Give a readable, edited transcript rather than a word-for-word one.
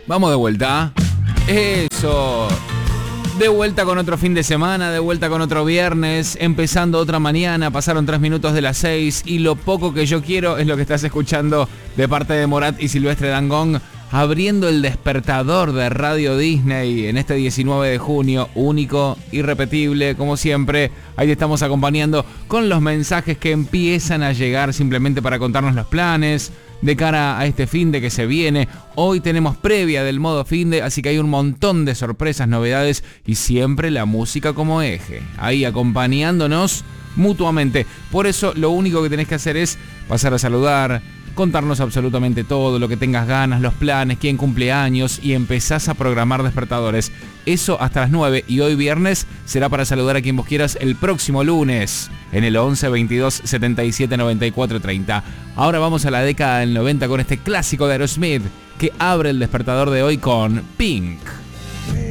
Vamos de vuelta. Eso. De vuelta con otro fin de semana, de vuelta con otro viernes, empezando otra mañana, pasaron 3 minutos de las 6 y lo poco que yo quiero es lo que estás escuchando de parte de Morat y Silvestre Dangond, abriendo el despertador de Radio Disney en este 19 de junio, único, irrepetible, como siempre. Ahí te estamos acompañando con los mensajes que empiezan a llegar simplemente para contarnos los planes de cara a este finde que se viene. Hoy tenemos previa del modo finde, así que hay un montón de sorpresas, novedades y siempre la música como eje, ahí acompañándonos mutuamente. Por eso lo único que tenés que hacer es pasar a saludar, contarnos absolutamente todo, lo que tengas ganas, los planes, quién cumple años y empezás a programar despertadores. Eso hasta las 9 y hoy viernes será para saludar a quien vos quieras el próximo lunes en el 11 22 77 94 30. Ahora vamos a la década del 90 con este clásico de Aerosmith que abre el despertador de hoy con Pink.